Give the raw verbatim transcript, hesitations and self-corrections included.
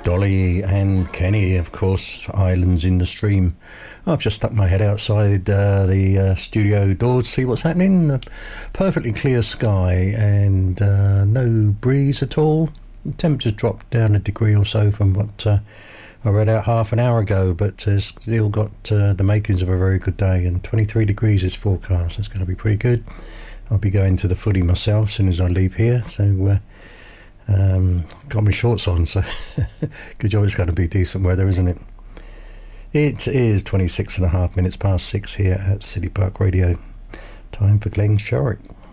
Dolly and Kenny, of course, Islands in the Stream. I've just stuck my head outside uh, the uh, studio door to see what's happening. A perfectly clear sky and uh, no breeze at all. The temperature's dropped down a degree or so from what uh, I read out half an hour ago, but it's still got uh, the makings of a very good day, and twenty-three degrees is forecast. It's going to be pretty good. I'll be going to the footy myself as soon as I leave here, so... Uh, Um, got my shorts on, so good job. It's going to be decent weather, isn't it? It is twenty-six and a half minutes past six here at City Park Radio. Time for Glenn Shorrock.